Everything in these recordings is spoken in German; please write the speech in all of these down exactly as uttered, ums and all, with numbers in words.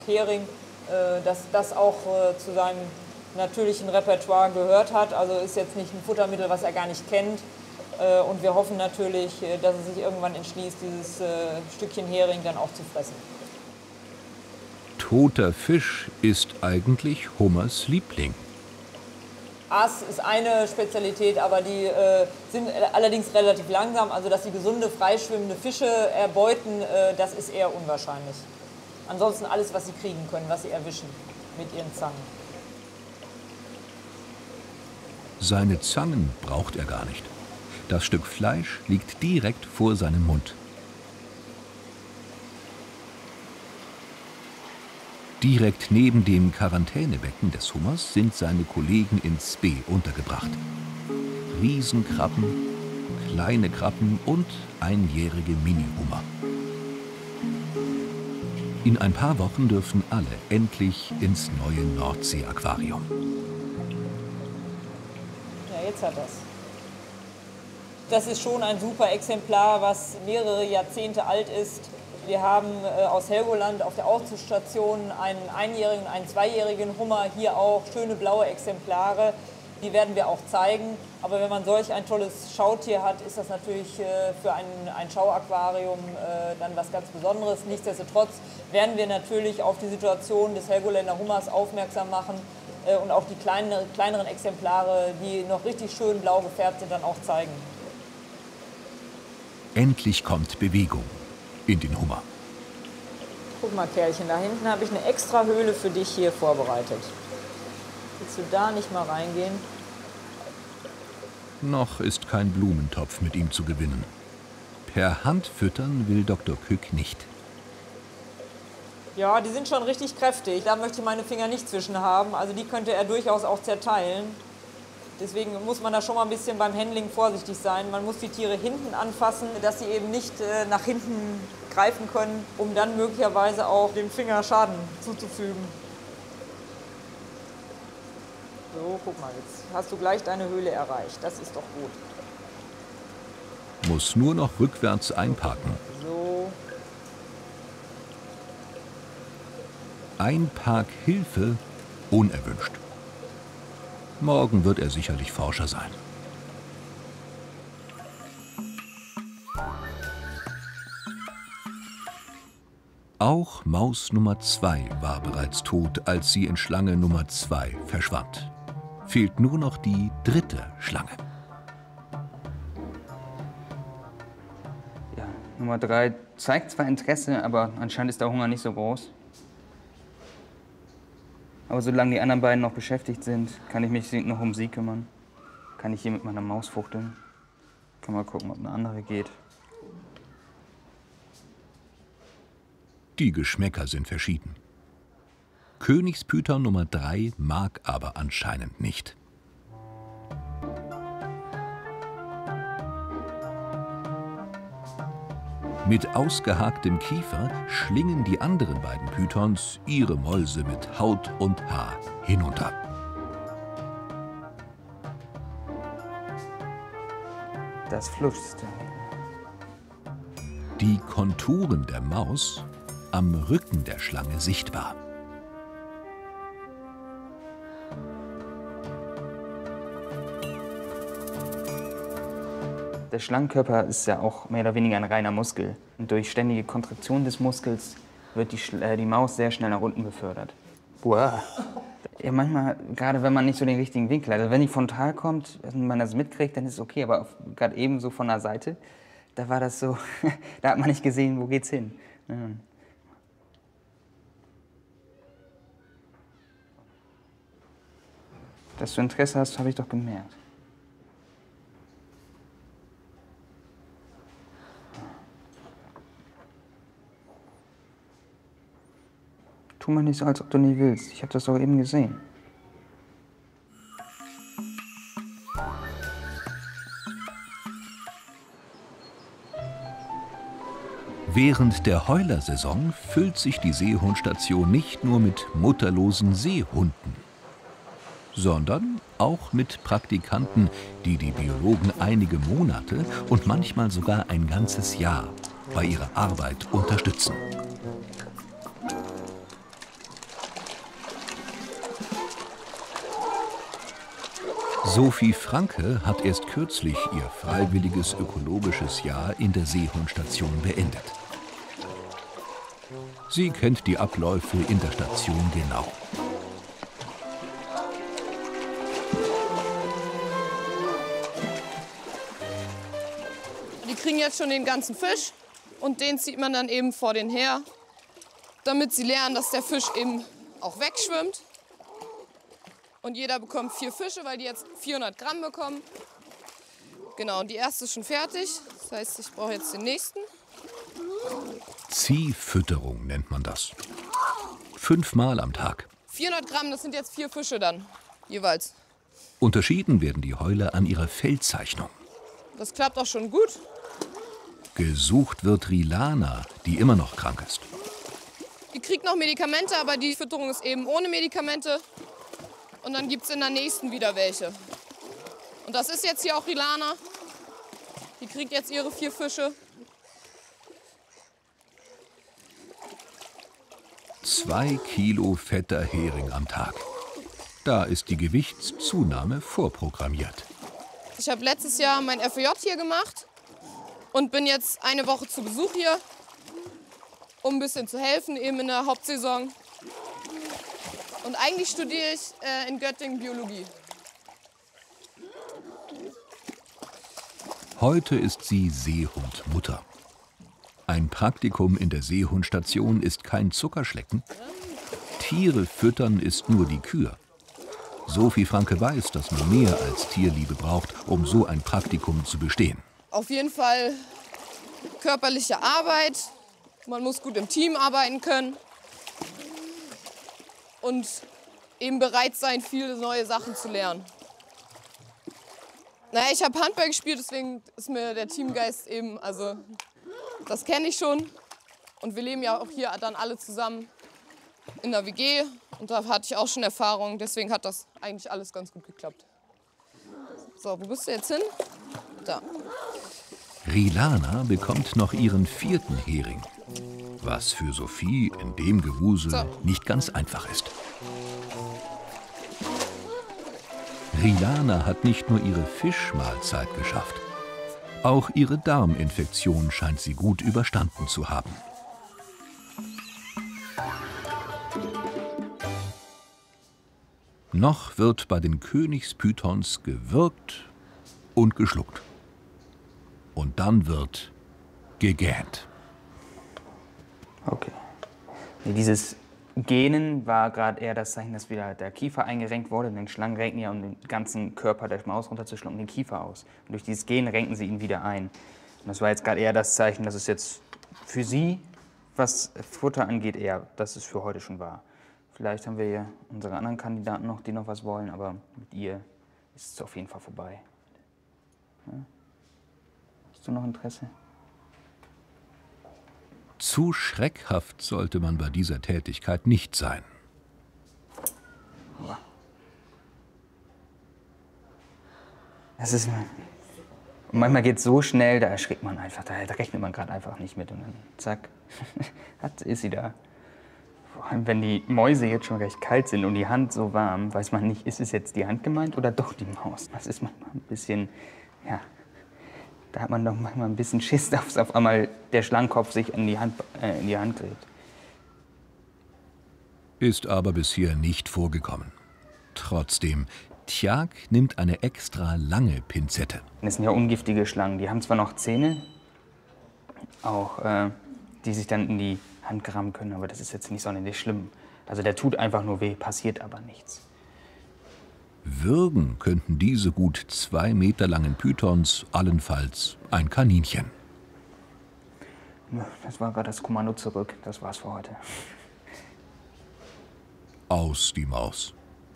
Hering, äh, dass das auch äh, zu seinem natürlichen Repertoire gehört hat. Also ist jetzt nicht ein Futtermittel, was er gar nicht kennt. Äh, und wir hoffen natürlich, äh, dass er sich irgendwann entschließt, dieses äh, Stückchen Hering dann auch zu fressen. Toter Fisch ist eigentlich Hummers Liebling. Aas ist eine Spezialität, aber die äh, sind allerdings relativ langsam. Also dass sie gesunde, freischwimmende Fische erbeuten, äh, das ist eher unwahrscheinlich. Ansonsten alles, was sie kriegen können, was sie erwischen mit ihren Zangen. Seine Zangen braucht er gar nicht. Das Stück Fleisch liegt direkt vor seinem Mund. Direkt neben dem Quarantänebecken des Hummers sind seine Kollegen in Spee untergebracht. Riesenkrabben, kleine Krabben und einjährige Mini-Hummer. In ein paar Wochen dürfen alle endlich ins neue Nordsee-Aquarium. Ja, jetzt hat das. Das ist schon ein super Exemplar, was mehrere Jahrzehnte alt ist. Wir haben äh, aus Helgoland auf der Aufzuchtstation einen einjährigen und einen zweijährigen Hummer, hier auch schöne blaue Exemplare. Die werden wir auch zeigen. Aber wenn man solch ein tolles Schautier hat, ist das natürlich äh, für ein, ein Schauaquarium äh, dann was ganz Besonderes. Nichtsdestotrotz werden wir natürlich auf die Situation des Helgoländer Hummers aufmerksam machen äh, und auch die kleinen, kleineren Exemplare, die noch richtig schön blau gefärbt sind, dann auch zeigen. Endlich kommt Bewegung in den Hummer. Guck mal, Kerlchen, da hinten habe ich eine extra Höhle für dich hier vorbereitet. Willst du da nicht mal reingehen? Noch ist kein Blumentopf mit ihm zu gewinnen. Per Hand füttern will Doktor Kück nicht. Ja, die sind schon richtig kräftig. Da möchte ich meine Finger nicht zwischen haben. Also die könnte er durchaus auch zerteilen. Deswegen muss man da schon mal ein bisschen beim Handling vorsichtig sein. Man muss die Tiere hinten anfassen, dass sie eben nicht äh, nach hinten greifen können, um dann möglicherweise auch dem Finger Schaden zuzufügen. So, guck mal, jetzt hast du gleich deine Höhle erreicht. Das ist doch gut. Muss nur noch rückwärts einparken. So. Einparkhilfe unerwünscht. Morgen wird er sicherlich Forscher sein. Auch Maus Nummer zwei war bereits tot, als sie in Schlange Nummer zwei verschwand. Fehlt nur noch die dritte Schlange. Ja, Nummer drei zeigt zwar Interesse, aber anscheinend ist der Hunger nicht so groß. Aber solange die anderen beiden noch beschäftigt sind, kann ich mich noch um sie kümmern. Kann ich hier mit meiner Maus fuchteln. Kann mal gucken, ob eine andere geht. Die Geschmäcker sind verschieden. Königspython Nummer drei mag aber anscheinend nicht. Mit ausgehaktem Kiefer schlingen die anderen beiden Pythons ihre Mäuse mit Haut und Haar hinunter. Das flutscht. Die Konturen der Maus am Rücken der Schlange sichtbar. Der Schlangenkörper ist ja auch mehr oder weniger ein reiner Muskel. Und durch ständige Kontraktion des Muskels wird die, Sch äh, die Maus sehr schnell nach unten befördert. Wow. Ja, manchmal, gerade wenn man nicht so den richtigen Winkel hat. Also wenn die frontal kommt und man das mitkriegt, dann ist es okay. Aber gerade eben so von der Seite, da war das so, da hat man nicht gesehen, wo geht's hin. Ja. Dass du Interesse hast, habe ich doch gemerkt. Tu mal nicht so, als ob du nie willst. Ich habe das doch eben gesehen. Während der Heulersaison füllt sich die Seehundstation nicht nur mit mutterlosen Seehunden, sondern auch mit Praktikanten, die die Biologen einige Monate und manchmal sogar ein ganzes Jahr bei ihrer Arbeit unterstützen. Sophie Franke hat erst kürzlich ihr freiwilliges ökologisches Jahr in der Seehundstation beendet. Sie kennt die Abläufe in der Station genau. Die kriegen jetzt schon den ganzen Fisch und den zieht man dann eben vor den her, damit sie lernen, dass der Fisch eben auch wegschwimmt. Und jeder bekommt vier Fische, weil die jetzt vierhundert Gramm bekommen. Genau, und die erste ist schon fertig. Das heißt, ich brauche jetzt den nächsten. Ziehfütterung nennt man das. Fünfmal am Tag. vierhundert Gramm, das sind jetzt vier Fische dann, jeweils. Unterschieden werden die Heuler an ihrer Fellzeichnung. Das klappt auch schon gut. Gesucht wird Rilana, die immer noch krank ist. Die kriegt noch Medikamente, aber die Fütterung ist eben ohne Medikamente. Und dann gibt es in der nächsten wieder welche. Und das ist jetzt hier auch Rilana. Die kriegt jetzt ihre vier Fische. Zwei Kilo fetter Hering am Tag. Da ist die Gewichtszunahme vorprogrammiert. Ich habe letztes Jahr mein F J hier gemacht und bin jetzt eine Woche zu Besuch hier, um ein bisschen zu helfen, eben in der Hauptsaison. Und eigentlich studiere ich äh, in Göttingen Biologie. Heute ist sie Seehundmutter. Ein Praktikum in der Seehundstation ist kein Zuckerschlecken. Tiere füttern ist nur die Kür. Sophie Franke weiß, dass man mehr als Tierliebe braucht, um so ein Praktikum zu bestehen. Auf jeden Fall körperliche Arbeit. Man muss gut im Team arbeiten können. Und eben bereit sein, viele neue Sachen zu lernen. Naja, ich habe Handball gespielt, deswegen ist mir der Teamgeist eben, also das kenne ich schon. Und wir leben ja auch hier dann alle zusammen in der W G und da hatte ich auch schon Erfahrung, deswegen hat das eigentlich alles ganz gut geklappt. So, wo bist du jetzt hin? Da. Rilana bekommt noch ihren vierten Hering, was für Sophie in dem Gewusel so. nicht ganz einfach ist. Rilana hat nicht nur ihre Fischmahlzeit geschafft. Auch ihre Darminfektion scheint sie gut überstanden zu haben. Noch wird bei den Königspythons gewürgt und geschluckt. Und dann wird gegähnt. Okay. Dieses Gähnen war gerade eher das Zeichen, dass wieder der Kiefer eingerenkt wurde. Denn Schlangen renken ja, um den ganzen Körper der Maus runterzuschlucken, den Kiefer aus. Und durch dieses Gähnen renken sie ihn wieder ein. Und das war jetzt gerade eher das Zeichen, dass es jetzt für sie, was Futter angeht, eher, dass es für heute schon war. Vielleicht haben wir hier unsere anderen Kandidaten noch, die noch was wollen, aber mit ihr ist es auf jeden Fall vorbei. Ja? Hast du noch Interesse? Zu schreckhaft sollte man bei dieser Tätigkeit nicht sein. Das ist, manchmal geht es so schnell, da erschrickt man einfach, da rechnet man gerade einfach nicht mit und dann zack, hat, ist sie da. Vor allem, wenn die Mäuse jetzt schon recht kalt sind und die Hand so warm, weiß man nicht, ist es jetzt die Hand gemeint oder doch die Maus. Das ist manchmal ein bisschen, ja, da hat man doch manchmal ein bisschen Schiss, dass auf einmal der Schlangenkopf sich in die Hand, äh, in die Hand gräbt. Ist aber bisher nicht vorgekommen. Trotzdem, Tjag nimmt eine extra lange Pinzette. Das sind ja ungiftige Schlangen. Die haben zwar noch Zähne, auch, äh, die sich dann in die Hand rammen können, aber das ist jetzt nicht sonderlich schlimm. Also der tut einfach nur weh, passiert aber nichts. Würgen könnten diese gut zwei Meter langen Pythons allenfalls ein Kaninchen. Das war gerade das Kommando zurück. Das war's für heute. Aus die Maus.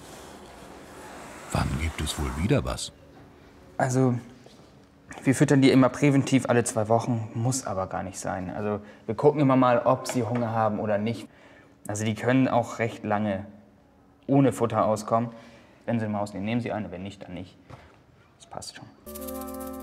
Wann gibt es wohl wieder was? Also, wir füttern die immer präventiv alle zwei Wochen, muss aber gar nicht sein. Also, wir gucken immer mal, ob sie Hunger haben oder nicht. Also, die können auch recht lange ohne Futter auskommen. Wenn sie eine Maus nehmen, nehmen sie eine, wenn nicht, dann nicht. Das passt schon.